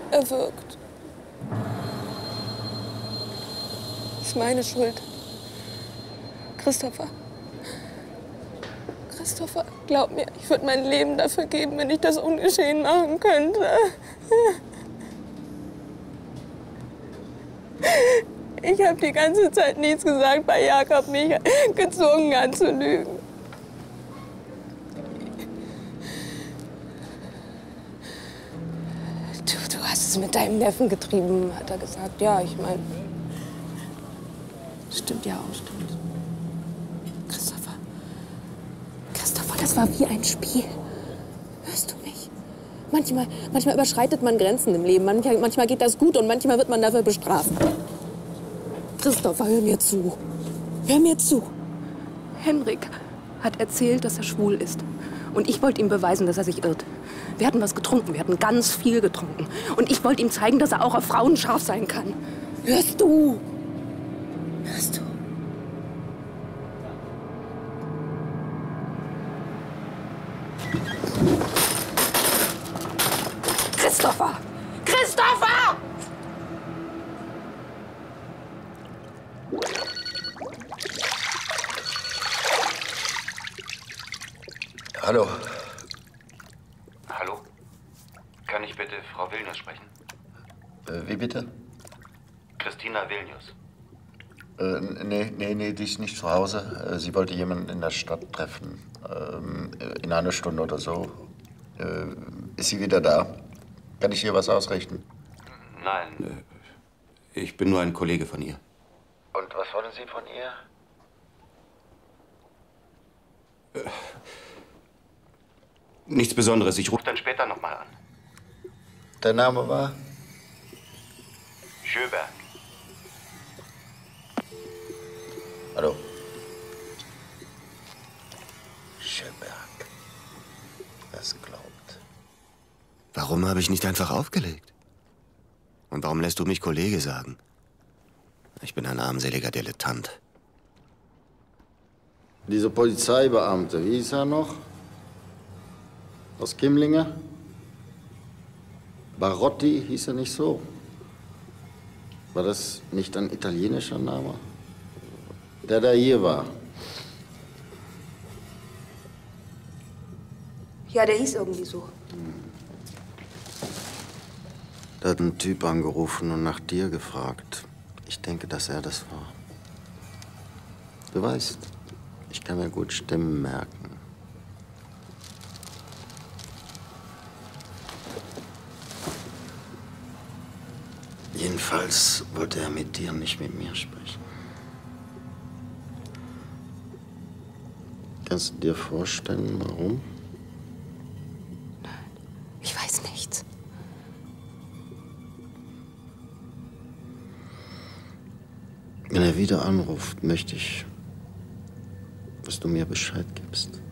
erwürgt. Das ist meine Schuld. Christopher. Christopher, glaub mir, ich würde mein Leben dafür geben, wenn ich das ungeschehen machen könnte. Ich habe die ganze Zeit nichts gesagt, weil Jakob mich gezwungen hat zu lügen. Du hast es mit deinem Neffen getrieben, hat er gesagt. Ja, ich meine, stimmt ja auch, stimmt. Christopher, das war wie ein Spiel. Hörst du mich? Manchmal überschreitet man Grenzen im Leben. Manchmal geht das gut und manchmal wird man dafür bestraft. Christopher, hör mir zu. Hör mir zu. Henrik hat erzählt, dass er schwul ist. Und ich wollte ihm beweisen, dass er sich irrt. Wir hatten was getrunken, wir hatten ganz viel getrunken. Und ich wollte ihm zeigen, dass er auch auf Frauen scharf sein kann. Hörst du? Hörst du? Christopher! Christopher! Hallo. Hallo? Kann ich bitte Frau Vilnius sprechen? Wie bitte? Christina Vilnius. Nee, die ist nicht zu Hause. Sie wollte jemanden in der Stadt treffen. In einer Stunde oder so. Ist sie wieder da? Kann ich ihr was ausrichten? Nein, ich bin nur ein Kollege von ihr. Und was wollen Sie von ihr? Nichts Besonderes. Ich rufe dann später noch mal an. Der Name war? Schöberg. Hallo. Schöberg. Das glaubt. Warum habe ich nicht einfach aufgelegt? Und warum lässt du mich Kollege sagen? Ich bin ein armseliger Dilettant. Dieser Polizeibeamte, wie hieß er noch? Aus Kimlinge? Barotti hieß er nicht so? War das nicht ein italienischer Name? Der da hier war. Ja, der hieß irgendwie so. Da hat ein Typ angerufen und nach dir gefragt. Ich denke, dass er das war. Du weißt, ich kann mir gut Stimmen merken. Jedenfalls wollte er mit dir, nicht mit mir sprechen. Kannst du dir vorstellen, warum? Nein, ich weiß nichts. Wenn er wieder anruft, möchte ich, dass du mir Bescheid gibst.